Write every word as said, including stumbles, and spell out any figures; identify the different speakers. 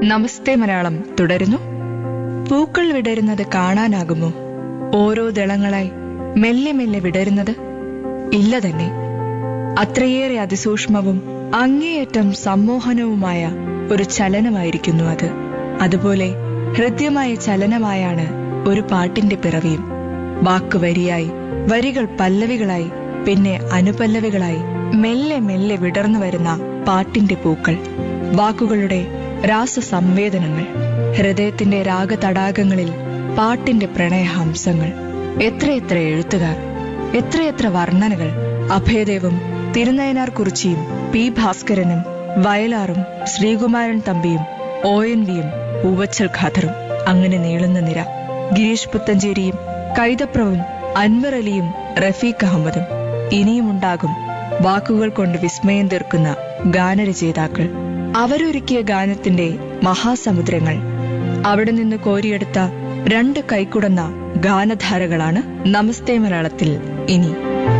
Speaker 1: നമസ്തേ മലയാളം തുടരുന്നു. പൂക്കൾ വിടരുന്നത് കാണാനാകുമോ? ഓരോ ദളങ്ങളായി മെല്ലെ മെല്ലെ വിടരുന്നത്? ഇല്ല തന്നെ. അത്രയേറെ അതിസൂക്ഷ്മവും അങ്ങേയറ്റം സമ്മോഹനവുമായ ഒരു ചലനമായിരിക്കുന്നു അത്. അതുപോലെ ഹൃദ്യമായ ചലനമായാണ് ഒരു പാട്ടിന്റെ പിറവിയും. വാക്കുവരിയായി, വരികൾ പല്ലവികളായി, പിന്നെ അനുപല്ലവികളായി മെല്ലെ മെല്ലെ വിടർന്നു വരുന്ന പാട്ടിന്റെ പൂക്കൾ, വാക്കുകളുടെ രാസസംവേദനങ്ങൾ, ഹൃദയത്തിന്റെ രാഗതടാകങ്ങളിൽ പാട്ടിന്റെ പ്രണയഹംസങ്ങൾ. എത്രയെത്ര എഴുത്തുകാർ, എത്രയെത്ര വർണ്ണനകൾ! അഭയദേവും Thirunayinar കുറിച്ചിയും P ഭാസ്കരനും വയലാറും Sreekumaran തമ്പിയും O N വിയും പൂവച്ചൽ ഖാദറും, അങ്ങനെ നീളുന്ന നിര. ഗിരീഷ് പുത്തഞ്ചേരിയും കൈതപ്രവും അൻവർ അലിയും റഫീഖ് അഹമ്മദും. ഇനിയുമുണ്ടാകും വാക്കുകൾ കൊണ്ട് വിസ്മയം തീർക്കുന്ന ഗാനരചയിതാക്കൾ. അവരൊരുക്കിയ ഗാനത്തിന്റെ മഹാസമുദ്രങ്ങൾ, അവിടെ നിന്ന് കോരിയെടുത്ത രണ്ട് കൈക്കുടന്ന ഗാനധാരകളാണ് നമസ്തേ മലയാളത്തിൽ ഇനി.